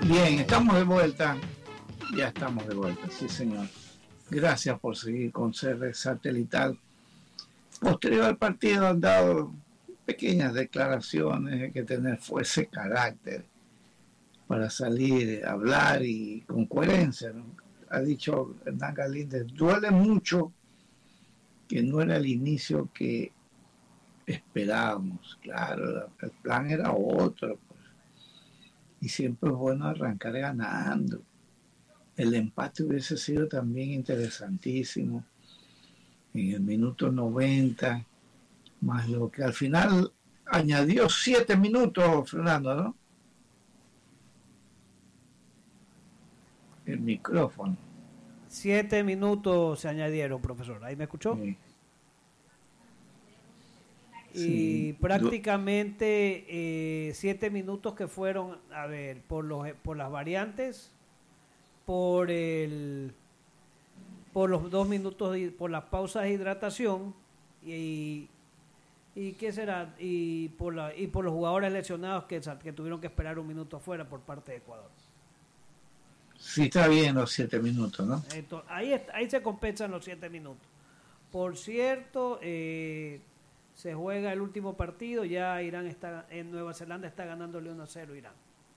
Bien, estamos de vuelta. Ya estamos de vuelta, sí señor. Gracias por seguir con CR Satelital. Posterior al partido han dado pequeñas declaraciones de que tener fuerza carácter para salir a hablar y con coherencia, ¿no? Ha dicho Hernán Galíndez, duele mucho que no era el inicio que esperábamos. Claro, el plan era otro, pues. Y siempre es bueno arrancar ganando. El empate hubiese sido también interesantísimo en el minuto 90, más lo que al final añadió 7 minutos, Fernando, ¿no? El micrófono. 7 minutos se añadieron, profesor. ¿Ahí me escuchó? Sí. Y Sí. prácticamente 7 minutos que fueron, a ver, por las variantes, por los 2 minutos, por las pausas de hidratación y qué será, y por los jugadores lesionados que tuvieron que esperar 1 minuto afuera por parte de Ecuador. Sí, está bien los 7 minutos, ¿no? Entonces, ahí se compensan los 7 minutos. Por cierto, se juega el último partido, ya Irán está en Nueva Zelanda, está ganándole 1-0 Irán.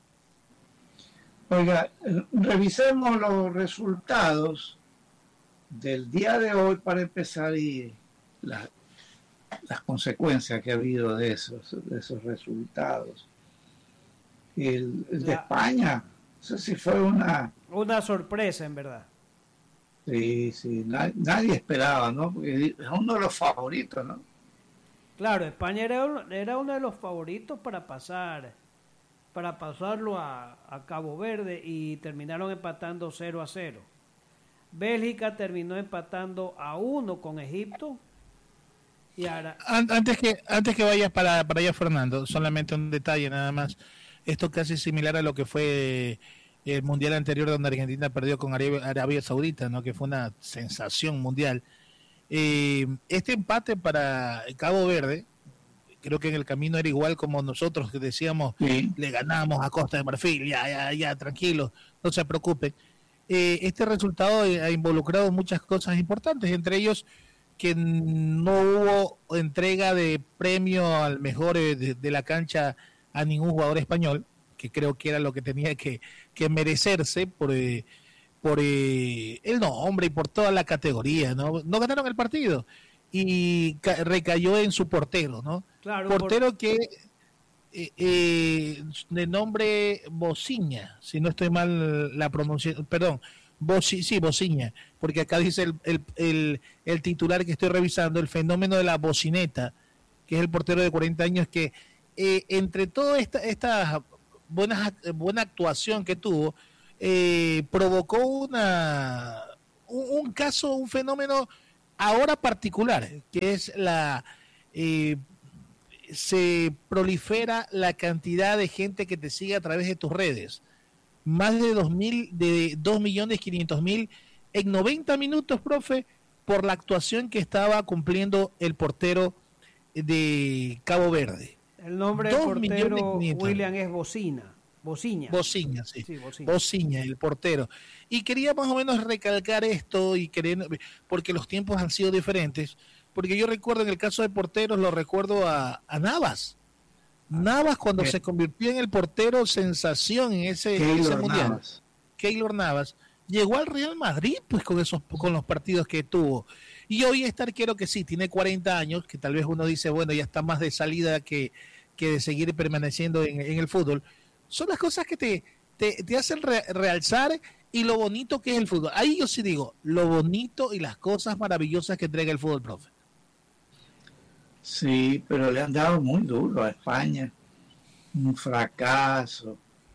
Oiga, revisemos los resultados del día de hoy para empezar y las consecuencias que ha habido de esos resultados. El de España, eso sí fue una sorpresa, en verdad. Sí, nadie esperaba, ¿no? Porque es uno de los favoritos, ¿no? Claro, España era uno de los favoritos para pasarlo a Cabo Verde y terminaron empatando 0-0. Bélgica terminó empatando a 1 con Egipto. Y ahora... Antes que vayas para allá, Fernando, solamente un detalle nada más. Esto casi similar a lo que fue el mundial anterior donde Argentina perdió con Arabia Saudita, ¿no? Que fue una sensación mundial. Este empate para Cabo Verde, creo que en el camino era igual como nosotros que decíamos, sí, le ganamos a Costa de Marfil, ya, tranquilo, no se preocupen. Este resultado ha involucrado muchas cosas importantes, entre ellos que no hubo entrega de premio al mejor de la cancha a ningún jugador español, que creo que era lo que tenía que merecerse por el nombre y por toda la categoría, ¿no? No ganaron el partido y recayó en su portero, ¿no? Claro, portero que de nombre Bociña, si no estoy mal la pronunciación, perdón, Bociña, porque acá dice el titular que estoy revisando, el fenómeno de la bocineta, que es el portero de 40 años que entre toda esta buena actuación que tuvo, provocó un caso, un fenómeno ahora particular, que es se prolifera la cantidad de gente que te sigue a través de tus redes. Más de 2.500.000 en 90 minutos, profe, por la actuación que estaba cumpliendo el portero de Cabo Verde. El nombre del portero, William, es Bociña, sí, Bociña, el portero. Y quería más o menos recalcar esto porque los tiempos han sido diferentes, porque yo recuerdo en el caso de porteros, lo recuerdo a Navas. Navas cuando se convirtió en el portero sensación en ese mundial. Keylor Navas llegó al Real Madrid pues con los partidos que tuvo. Y hoy este arquero que sí tiene 40 años, que tal vez uno dice, bueno, ya está más de salida que de seguir permaneciendo en el fútbol, son las cosas que te hacen realzar y lo bonito que es el fútbol. Ahí yo sí digo, lo bonito y las cosas maravillosas que entrega el fútbol, profe. Sí, pero le han dado muy duro a España, un fracaso,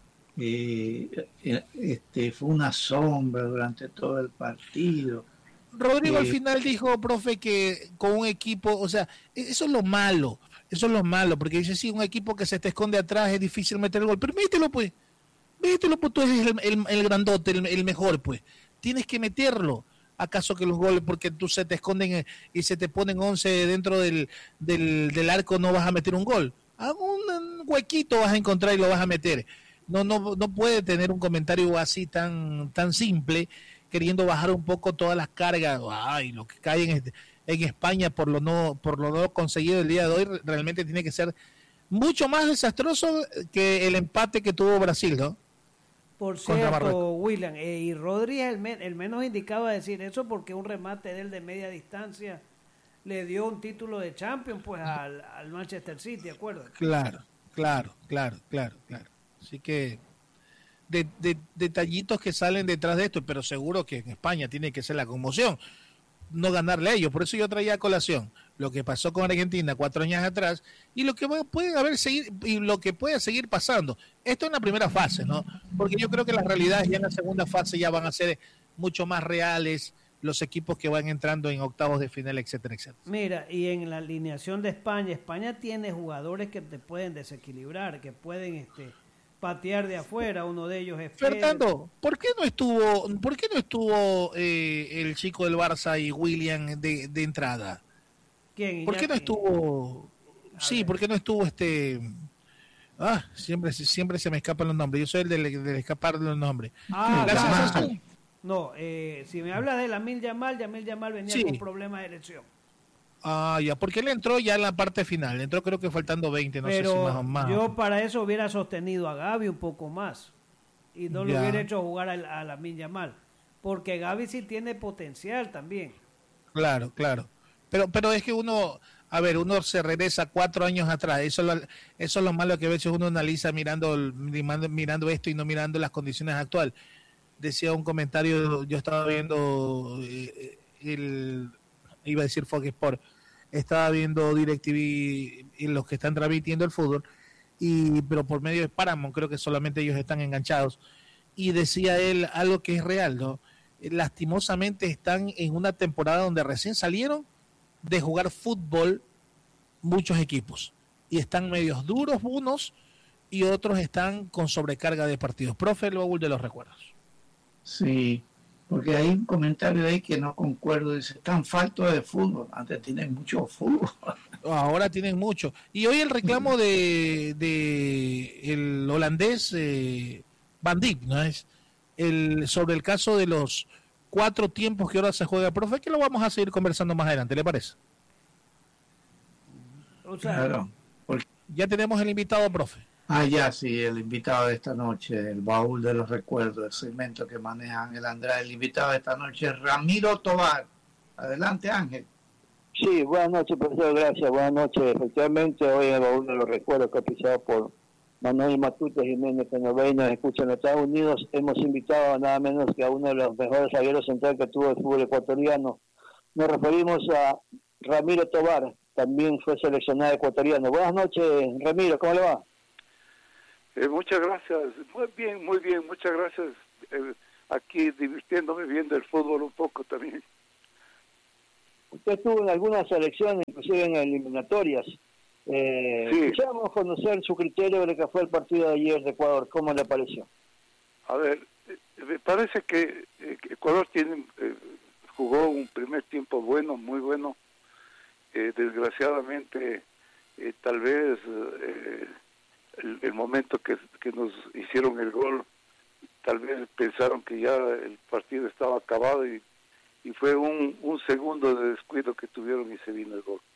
fue una sombra durante todo el partido. Rodrigo al final dijo, profe, que con un equipo, o sea, eso es lo malo, porque dice, sí, un equipo que se te esconde atrás es difícil meter el gol, pero mételo pues, tú eres el grandote, el mejor pues, tienes que meterlo. ¿Acaso que los goles, porque tú se te esconden y se te ponen 11 dentro del arco, no vas a meter un gol? Un huequito vas a encontrar y lo vas a meter. no puede tener un comentario así tan simple, queriendo bajar un poco todas las cargas. Ay, lo que cae en España por lo no conseguido el día de hoy realmente tiene que ser mucho más desastroso que el empate que tuvo Brasil, ¿no? Por cierto, William, y Rodri es el menos indicado a decir eso, porque un remate de él de media distancia le dio un título de Champions pues al Manchester City, ¿acuerdas? Claro. Así que detallitos que salen detrás de esto, pero seguro que en España tiene que ser la conmoción, no ganarle a ellos. Por eso yo traía a colación lo que pasó con Argentina 4 años atrás y lo que puede seguir pasando. Esto en la primera fase, ¿no? Porque yo creo que las realidades ya en la segunda fase ya van a ser mucho más reales, los equipos que van entrando en octavos de final, etcétera, etcétera. Mira, y en la alineación de España tiene jugadores que te pueden desequilibrar, que pueden patear de afuera. Uno de ellos es Fernando, ¿por qué no estuvo el chico del Barça y William de entrada? ¿Quién? ¿Por qué no estuvo? Sí, ¿por qué no estuvo siempre se me escapan los nombres. Yo soy el del escapar de los nombres. No, si me habla de Lamine Yamal venía con problemas de lesión. Ya, porque él entró ya en la parte final. Entró creo que faltando 20, no sé si más o más. Yo para eso hubiera sostenido a Gavi un poco más y no lo hubiera hecho jugar a Lamine Yamal, porque Gavi sí tiene potencial también. Claro. Pero es que uno se regresa 4 años atrás. Eso es lo malo, que a veces uno analiza mirando esto y no mirando las condiciones actuales. Decía un comentario, yo estaba viendo iba a decir Fox Sport, estaba viendo DirecTV y los que están transmitiendo el fútbol, pero por medio de Paramount, creo que solamente ellos están enganchados, y decía él algo que es real, ¿no? Lastimosamente están en una temporada donde recién salieron de jugar fútbol muchos equipos, y están medios duros unos, y otros están con sobrecarga de partidos. Profe, el baúl de los recuerdos. Sí, porque hay un comentario ahí que no concuerdo, dice, están faltos de fútbol, antes tienen mucho fútbol. Ahora tienen mucho. Y hoy el reclamo de el holandés Van Dijk, ¿no es? Sobre el caso de los 4 tiempos que ahora se juega, profe, que lo vamos a seguir conversando más adelante, ¿le parece? Claro. Ya tenemos el invitado, profe. Ya sí, el invitado de esta noche, el baúl de los recuerdos, el segmento que maneja Ángel Andrade. El invitado de esta noche es Ramiro Tobar. Adelante, Ángel. Sí, buenas noches, profesor, gracias. Buenas noches. Efectivamente, hoy en el baúl de los recuerdos, capitalizado por Manuel Matute Jiménez, que nos ve y nos escucha en Estados Unidos, hemos invitado a nada menos que a uno de los mejores zagueros centrales que tuvo el fútbol ecuatoriano. Nos referimos a Ramiro Tobar, también fue seleccionado ecuatoriano. Buenas noches, Ramiro, ¿cómo le va? Muchas gracias, muy bien, muchas gracias. Aquí divirtiéndome viendo el fútbol un poco también. Usted estuvo en algunas selecciones, inclusive en eliminatorias. Sí. Quisiéramos conocer su criterio de lo que fue el partido de ayer de Ecuador. ¿Cómo le pareció? A ver, me parece que Ecuador jugó un primer tiempo bueno, muy bueno. Desgraciadamente, tal vez el momento que nos hicieron el gol, tal vez pensaron que ya el partido estaba acabado y fue un segundo de descuido que tuvieron y se vino el gol.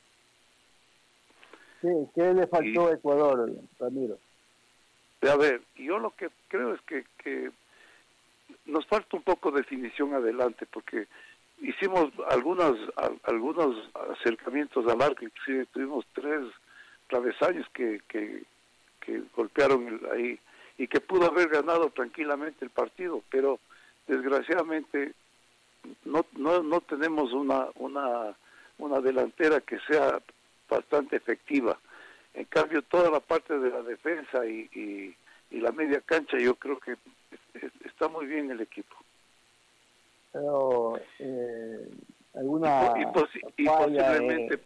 ¿Qué le faltó a Ecuador, Ramiro? A ver, yo lo que creo es que nos falta un poco de definición adelante, porque hicimos algunos acercamientos al arco, inclusive tuvimos 3 travesaños que golpearon ahí y que pudo haber ganado tranquilamente el partido, pero desgraciadamente no tenemos una delantera que sea bastante efectiva. En cambio, toda la parte de la defensa y la media cancha, yo creo que está muy bien el equipo. Pero alguna posiblemente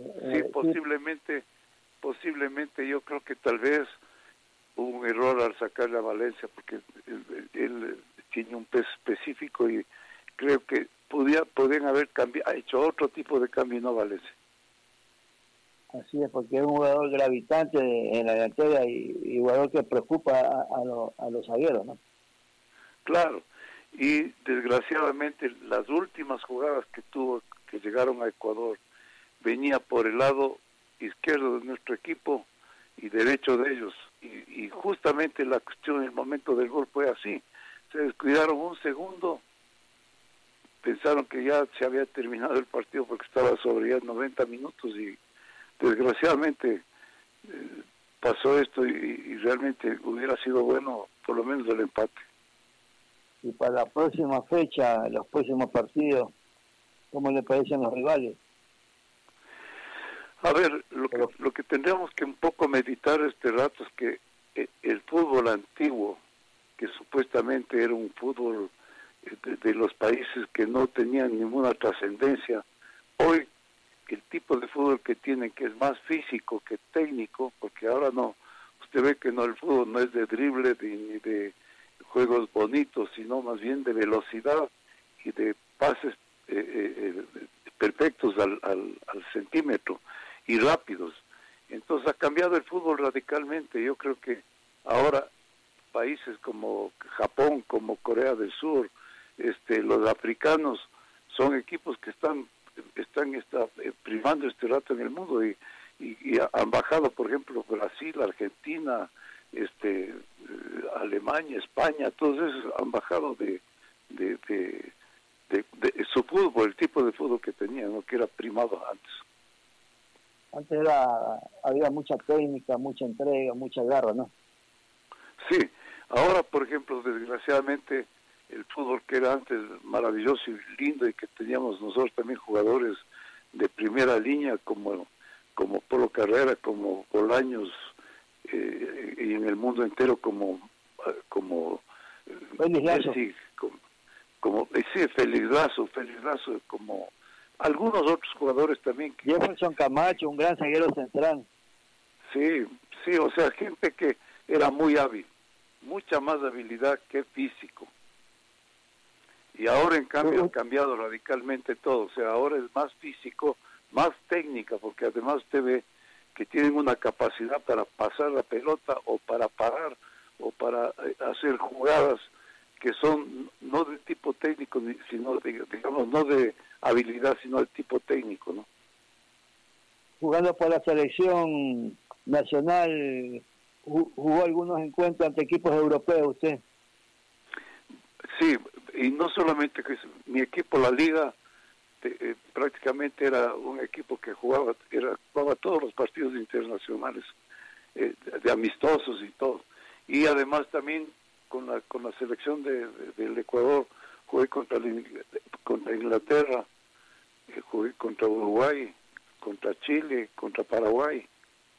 posiblemente yo creo que tal vez hubo un error al sacarle a Valencia, porque él tiene un peso específico y creo que podían haber hecho otro tipo de cambio y no Valencia. Así es, porque es un jugador gravitante en la delantera y jugador que preocupa a los zagueros, ¿no? Claro, y desgraciadamente las últimas jugadas que tuvo, que llegaron a Ecuador, venía por el lado izquierdo de nuestro equipo y derecho de ellos, y justamente la cuestión en el momento del gol fue así, se descuidaron un segundo, pensaron que ya se había terminado el partido porque estaba sobre ya 90 minutos y desgraciadamente pasó esto y realmente hubiera sido bueno por lo menos el empate. Y para la próxima fecha, los próximos partidos, ¿cómo le parecen los rivales? A ver, lo que tendríamos que un poco meditar este rato es que el fútbol antiguo, que supuestamente era un fútbol de los países que no tenían ninguna trascendencia, hoy el tipo de fútbol que tienen, que es más físico que técnico, porque ahora no, usted ve que no, el fútbol no es de drible ni de juegos bonitos, sino más bien de velocidad y de pases perfectos al centímetro y rápidos. Entonces ha cambiado el fútbol radicalmente. Yo creo que ahora países como Japón, como Corea del Sur, los africanos son equipos que están primando este rato en el mundo y han bajado, por ejemplo, Brasil, Argentina, Alemania, España, todos esos han bajado de su fútbol, el tipo de fútbol que tenían, ¿no? Que era primado antes. Antes había mucha técnica, mucha entrega, mucha garra, ¿no? Sí, ahora, por ejemplo, desgraciadamente, el fútbol que era antes maravilloso y lindo y que teníamos nosotros también jugadores de primera línea como Polo Carrera, como Bolaños, y en el mundo entero como Messi, Félix Lazo, como algunos otros jugadores también. Jefferson Camacho, un gran zaguero central. Sí, o sea, gente que era muy hábil, mucha más habilidad que físico. Y ahora, en cambio, ha cambiado radicalmente todo. O sea, ahora es más físico, más técnica, porque además usted ve que tienen una capacidad para pasar la pelota o para parar o para hacer jugadas que son no de tipo técnico, sino digamos no de habilidad, sino de tipo técnico, ¿no? Jugando por la selección nacional, jugó algunos encuentros ante equipos europeos usted. Sí, y no solamente que mi equipo, la liga, prácticamente era un equipo que jugaba todos los partidos internacionales, de amistosos y todo. Y además también con la selección del Ecuador jugué contra Inglaterra, jugué contra Uruguay, contra Chile, contra Paraguay,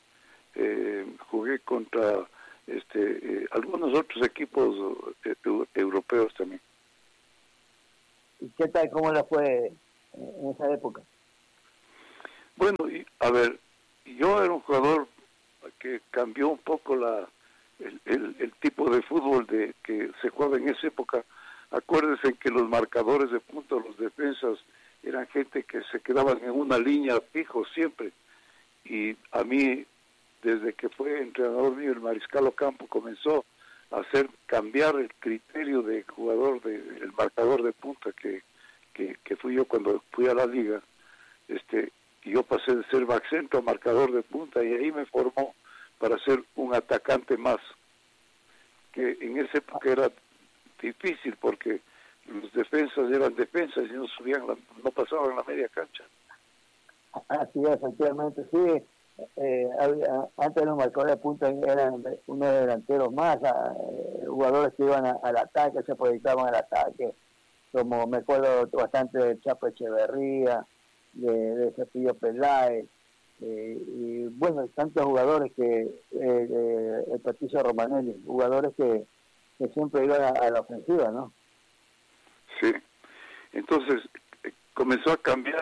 jugué contra algunos otros equipos europeos también. ¿Y qué tal, cómo le fue en esa época? Bueno, a ver, yo era un jugador que cambió un poco el tipo de fútbol que se jugaba en esa época. Acuérdense que los marcadores de punta, los defensas, eran gente que se quedaban en una línea fijo siempre. Y a mí, desde que fue entrenador mío, el Mariscal Ocampo comenzó a hacer cambiar el criterio de jugador, el marcador de punta que fui yo cuando fui a la liga. Yo pasé de ser back centro a marcador de punta y ahí me formó para ser un atacante más, que en esa época era difícil porque los defensas eran defensas y no pasaban la media cancha. Así es, efectivamente, sí. Antes los marcadores de punta eran unos delanteros más, jugadores que iban al ataque, se proyectaban al ataque, como me acuerdo bastante de Chapo Echeverría, de Cepillo Peláez, y bueno, tantos jugadores que el Patricio Romanelli, jugadores que siempre iban a la ofensiva, ¿no? Sí, entonces comenzó a cambiar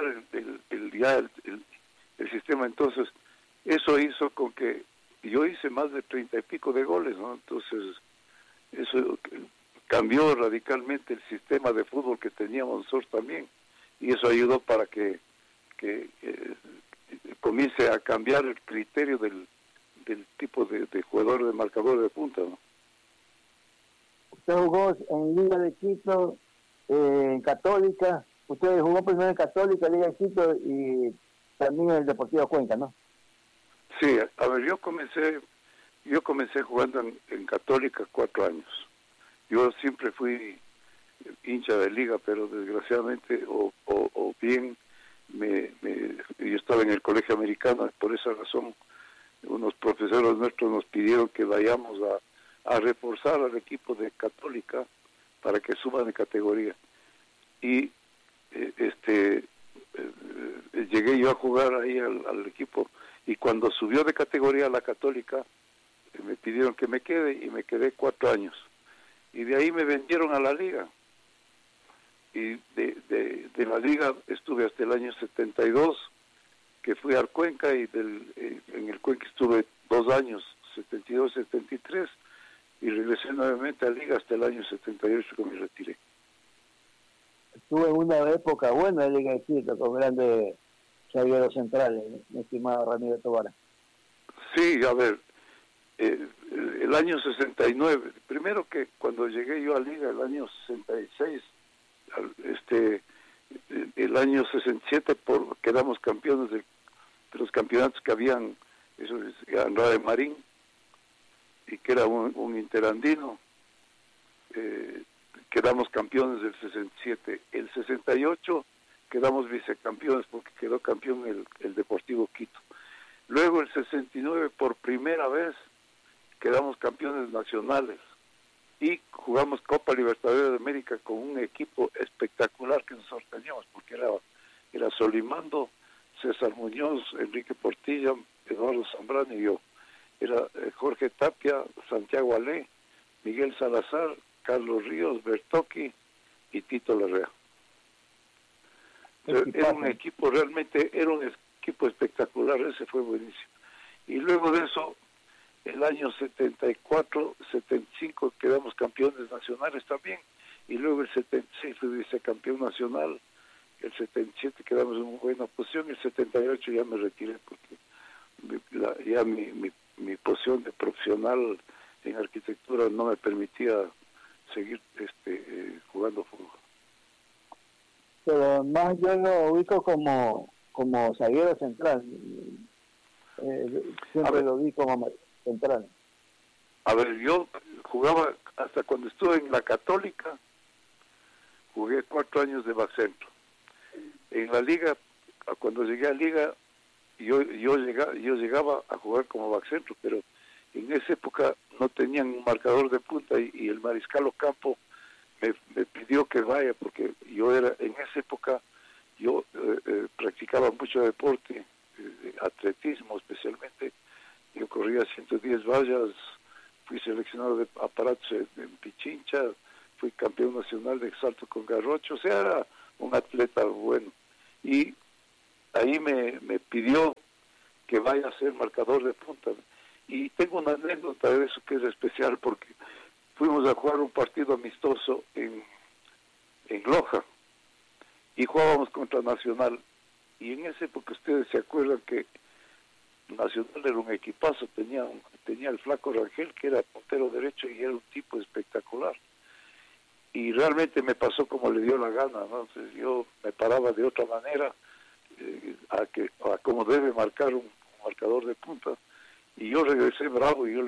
el sistema. Entonces eso hizo con que yo hice más de 30 y pico de goles, ¿no? Entonces eso cambió radicalmente el sistema de fútbol que teníamos nosotros también, y eso ayudó para que comience a cambiar el criterio del tipo de jugador, de marcador de punta, ¿no? Usted jugó en Liga de Quito, en Católica. Usted jugó primero en Católica, Liga de Quito y también en el Deportivo Cuenca, ¿no? Sí, a ver, yo comencé jugando en Católica 4 años. Yo siempre fui hincha de liga, pero desgraciadamente, o bien, yo estaba en el colegio americano, por esa razón unos profesores nuestros nos pidieron que vayamos a reforzar al equipo de Católica para que suban de categoría. Y llegué yo a jugar ahí al equipo, y cuando subió de categoría la Católica, me pidieron que me quede, y me quedé 4 años. Y de ahí me vendieron a la liga. Y de la liga estuve hasta el año 72, que fui al Cuenca, y en el Cuenca estuve 2 años, 72, 73, y regresé nuevamente a la liga hasta el año 78, que me retiré. Estuve en una época buena de Liga de Quito, con grandes zagueros centrales, mi estimado Ramiro Tobar. Sí, a ver, el año 69, primero que cuando llegué yo a Liga, el año 66, el año 67 quedamos campeones de los campeonatos que habían, eso es Andrade Marín, y que era un interandino. Quedamos campeones del 67. El 68 quedamos vicecampeones porque quedó campeón el Deportivo Quito. Luego el 69, por primera vez, quedamos campeones nacionales y jugamos Copa Libertadores de América con un equipo espectacular que nosotros teníamos, porque era Solimando, César Muñoz, Enrique Portilla, Eduardo Zambrano y yo. Era Jorge Tapia, Santiago Alé, Miguel Salazar, Carlos Ríos, Bertocchi y Tito Larrea. Era un equipo espectacular, ese fue buenísimo. Y luego de eso, el año 74, 75 quedamos campeones nacionales también, y luego el 76 fui vicecampeón nacional, el 77 quedamos en una buena posición, el 78 ya me retiré porque ya mi posición de profesional en arquitectura no me permitía seguir jugando fútbol. Pero más yo lo ubico como zaguero central. Siempre lo vi como central. A ver, yo jugaba hasta cuando estuve en la Católica, jugué 4 años de backcentro. En la liga, cuando llegué a liga, yo llegaba a jugar como backcentro, pero en esa época no tenían un marcador de punta, y el mariscal Ocampo me pidió que vaya, porque en esa época yo practicaba mucho deporte, atletismo especialmente. Yo corría 110 vallas, fui seleccionado de aparatos en Pichincha, fui campeón nacional de salto con garrocho, o sea, era un atleta bueno. Y ahí me pidió que vaya a ser marcador de punta. Y tengo una anécdota de eso que es especial, porque fuimos a jugar un partido amistoso en Loja, y jugábamos contra Nacional. Y en esa época ustedes se acuerdan que Nacional era un equipazo, tenía el flaco Rangel, que era puntero derecho y era un tipo espectacular. Y realmente me pasó como le dio la gana, ¿no? Entonces yo me paraba de otra manera, a como debe marcar un marcador de punta, y yo regresé bravo, y yo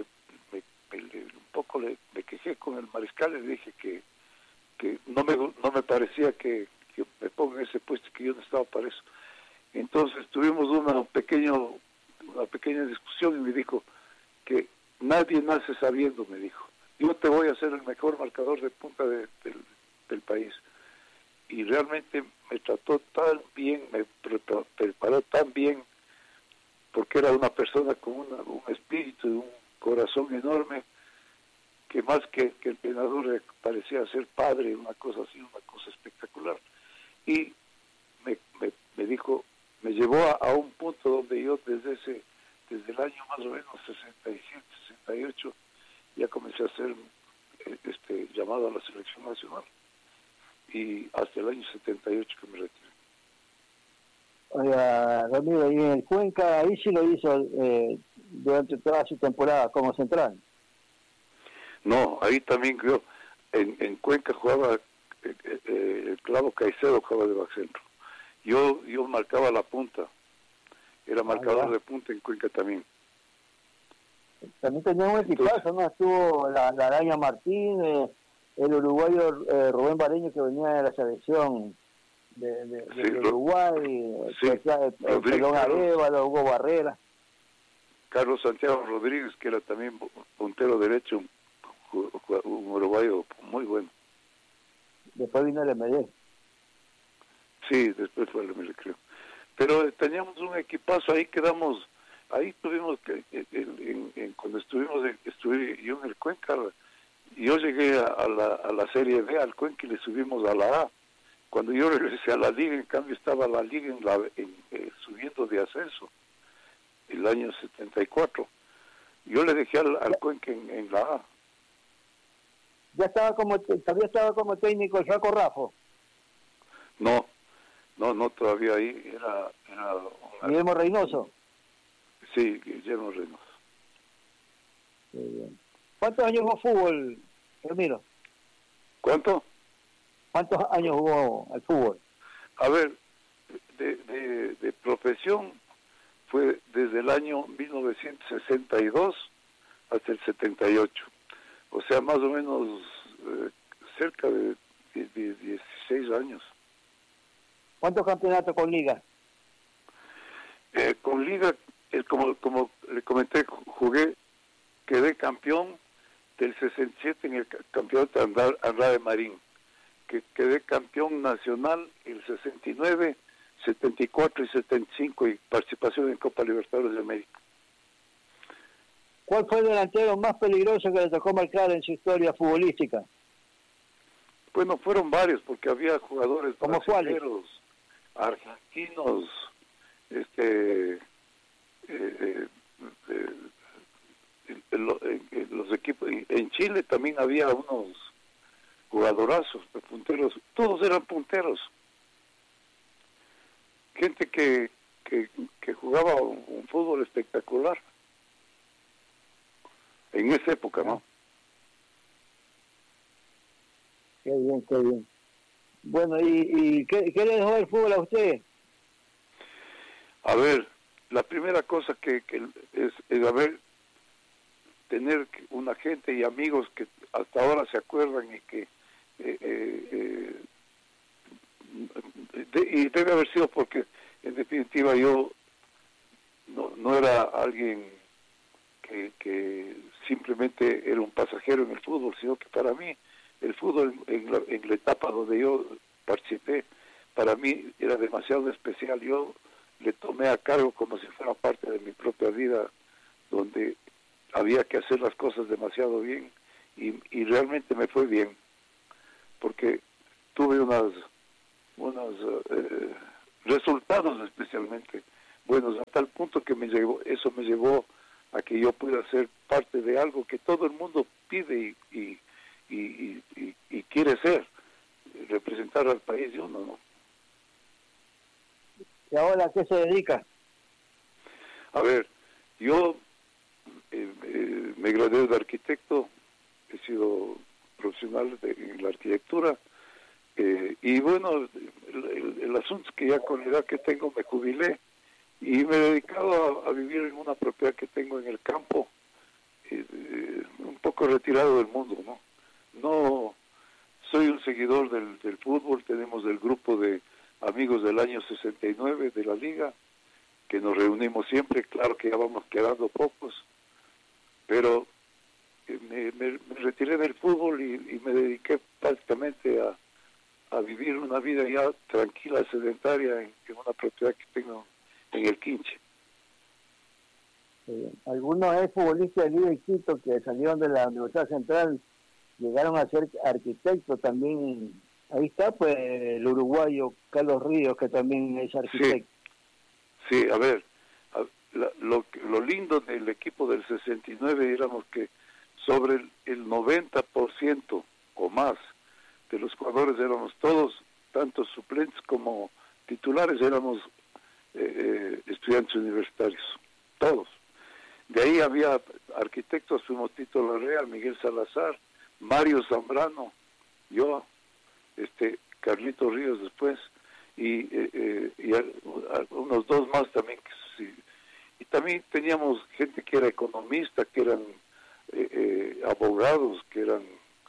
me quejé con el mariscal, y le dije que no me parecía que me ponga en ese puesto, que yo no estaba para eso. Entonces tuvimos una pequeña discusión, y me dijo que nadie nace sabiendo, me dijo. Yo te voy a hacer el mejor marcador de punta del país. Y realmente me trató tan bien, me preparó tan bien, porque era una persona con un espíritu y un corazón enorme, que más que el entrenador parecía ser padre, una cosa así, una cosa espectacular. Y me dijo, me llevó a un punto donde yo desde el año más o menos 67, 68, ya comencé a ser llamado a la selección nacional, y hasta el año 78 que me retiré. Oiga, Ramiro, y en el Cuenca, ahí sí lo hizo durante toda su temporada como central. No, ahí también creo, en Cuenca jugaba el Clavo Caicedo, jugaba de backcentro. Yo marcaba la punta, era marcador de punta en Cuenca también. También tenía un equipazo, ¿no? Estuvo la Araña Martínez, el uruguayo Rubén Bareño, que venía de la selección de Uruguay, el Pelón Arevalo, Hugo Barrera. Carlos Santiago Rodríguez, que era también puntero derecho, un uruguayo muy bueno. Después vino el MD. Sí, después fue el MD, creo. Pero teníamos un equipazo, ahí quedamos, ahí tuvimos que, cuando estuve yo en el Cuenca, yo llegué a la Serie B, al Cuenca, y le subimos a la A. Cuando yo regresé a la Liga, en cambio estaba la Liga subiendo de ascenso, el año 74. Yo le dejé al Cuenca en la A. ¿Todavía estaba como técnico el Flaco Rafo? No, todavía ahí era Guillermo Reynoso. Sí, Guillermo Reynoso. Muy bien. ¿Cuántos años jugó fútbol, Ramiro? ¿Cuántos años jugó al fútbol? A ver, de profesión fue desde el año 1962 hasta el 78. O sea, más o menos cerca de 16 años. ¿Cuántos campeonatos con Liga? Con Liga, como le comenté, quedé campeón del 67 en el campeonato Andrade Marín. Quedé campeón nacional el 69, 74 y 75 y participación en Copa Libertadores de América. ¿Cuál fue el delantero más peligroso que le tocó marcar en su historia futbolística? Bueno, fueron varios, porque había jugadores brasileños, argentinos, los equipos. En Chile también había unos jugadorazos, punteros, todos eran punteros. Gente que jugaba un fútbol espectacular. En esa época, ¿no? Qué bien. Bueno, ¿y qué le dejó el fútbol a usted? A ver, la primera cosa que es tener una gente y amigos que hasta ahora se acuerdan y que y debe haber sido porque en definitiva yo no era alguien que simplemente era un pasajero en el fútbol, sino que para mí el fútbol en la etapa donde yo participé, para mí era demasiado especial. Yo le tomé a cargo como si fuera parte de mi propia vida, donde había que hacer las cosas demasiado bien y realmente me fue bien, porque tuve unos resultados especialmente buenos, a tal punto que eso me llevó a que yo pueda ser parte de algo que todo el mundo pide y quiere ser, representar al país de uno, ¿no? ¿Y ahora a qué se dedica? A ver, yo me gradué de arquitecto, he sido profesional en la arquitectura, y bueno, el asunto es que ya con la edad que tengo me jubilé y me he dedicado a vivir en una propiedad que tengo en el campo, un poco retirado del mundo, ¿no? No soy un seguidor del fútbol. Tenemos el grupo de amigos del año 69 de la liga, que nos reunimos siempre. Claro que ya vamos quedando pocos, pero me retiré del fútbol y me dediqué prácticamente a vivir una vida ya tranquila, sedentaria, en una propiedad que tengo en el Quinche. Algunos exfutbolistas de Liga y Quito que salieron de la Universidad Central llegaron a ser arquitectos también. Ahí está pues el uruguayo Carlos Ríos, que también es arquitecto. Sí, a ver, lo lindo del equipo del 69 éramos que sobre el 90% o más de los jugadores éramos todos, tanto suplentes como titulares, éramos estudiantes universitarios, todos. De ahí había arquitectos, fuimos Tito Larrea, Miguel Salazar, Mario Zambrano, yo, Carlito Ríos después, y unos dos más también. Y también teníamos gente que era economista, que eran abogados, que eran,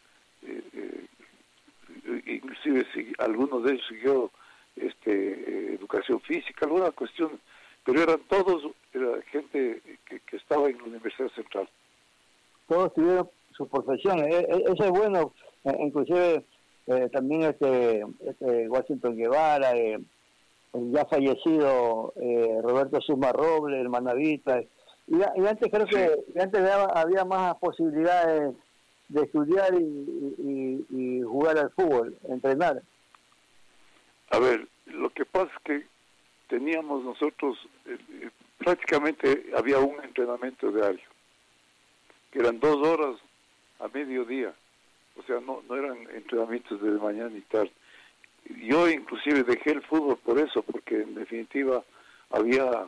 inclusive algunos de ellos siguió educación física, alguna cuestión, pero eran todos, era gente que estaba en la Universidad Central. Todos tuvieron sus profesiones, eso es bueno, inclusive también Washington Guevara, el ya fallecido Roberto Suma Robles, el Manavita, y antes creo que antes había más posibilidades de estudiar y jugar al fútbol, entrenar. A ver, lo que pasa es que teníamos nosotros, prácticamente había un entrenamiento diario, que eran 2 horas a mediodía, o sea, no eran entrenamientos de mañana y tarde. Yo inclusive dejé el fútbol por eso, porque en definitiva había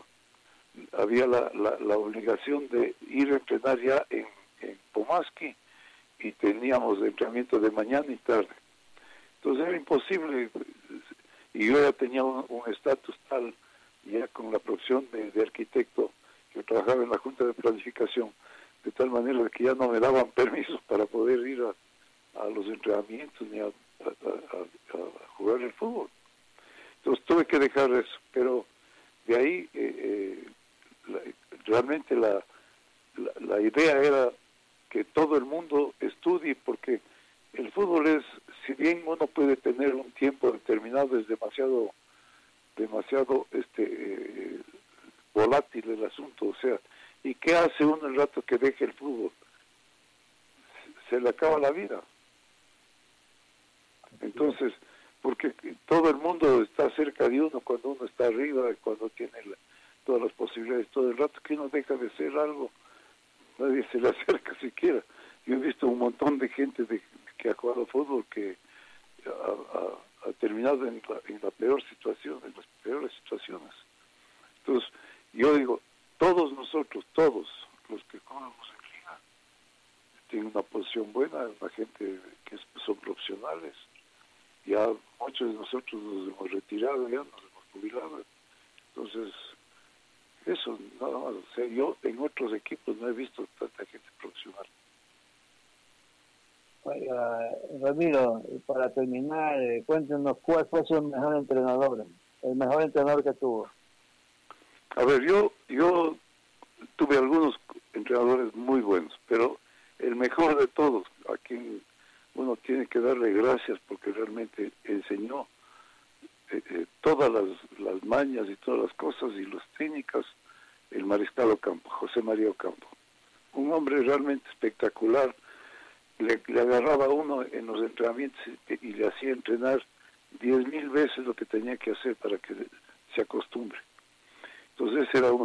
la obligación de ir a entrenar ya en Pomaski, y teníamos entrenamiento de mañana y tarde. Entonces era imposible, y yo ya tenía un estatus tal, ya con la profesión de arquitecto, que trabajaba en la Junta de Planificación, de tal manera que ya no me daban permisos para poder ir a los entrenamientos ni a jugar el fútbol. Entonces tuve que dejar eso, pero de ahí realmente la idea era que todo el mundo estudie, porque el fútbol es, si bien uno puede tener un tiempo determinado, es demasiado volátil el asunto, o sea, ¿y qué hace uno el rato que deje el fútbol? Se le acaba la vida. Entonces, porque todo el mundo está cerca de uno cuando uno está arriba, cuando tiene todas las posibilidades, todo el rato que uno deja de ser algo, nadie se le acerca siquiera. Yo he visto un montón de gente que ha jugado fútbol que ha terminado en la peor situación, en las peores situaciones. Entonces, yo digo, todos nosotros, todos los que jugamos en liga, tienen una posición buena, una gente que son profesionales. Ya muchos de nosotros nos hemos retirado, ya nos hemos jubilado. Entonces, eso, nada más. O sea, yo en otros equipos no he visto tanta gente profesional. Oiga, Ramiro, para terminar, cuéntenos cuál fue su mejor entrenador, el mejor entrenador que tuvo. A ver, yo tuve algunos entrenadores muy buenos, pero el mejor de todos, a quien uno tiene que darle gracias porque realmente enseñó todas las mañas y todas las cosas y las técnicas, el mariscal Ocampo, José María Ocampo. Un hombre realmente espectacular. Le agarraba a uno en los entrenamientos y le hacía entrenar 10,000 veces lo que tenía que hacer para que se acostumbre. Entonces ese era uno.